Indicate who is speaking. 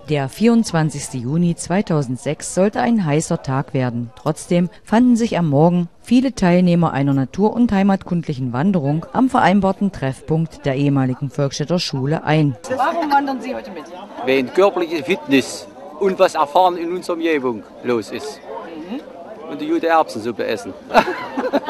Speaker 1: Der 24. Juni 2006 sollte ein heißer Tag werden. Trotzdem fanden sich am Morgen viele Teilnehmer einer natur- und heimatkundlichen Wanderung am vereinbarten Treffpunkt der ehemaligen Völkstädter Schule ein.
Speaker 2: Warum wandern Sie heute mit?
Speaker 3: Wenn körperliche Fitness und was erfahren in unserer Umgebung los ist. Und die gute Erbsensuppe essen.